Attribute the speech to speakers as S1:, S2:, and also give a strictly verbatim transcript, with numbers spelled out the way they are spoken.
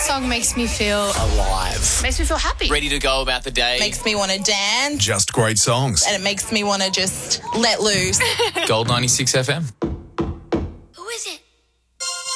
S1: song makes me feel
S2: alive.
S1: Makes me feel happy.
S2: Ready to go about the day.
S3: Makes me want to dance.
S4: Just great songs.
S3: And it makes me want to just let loose.
S2: Gold ninety-six F M.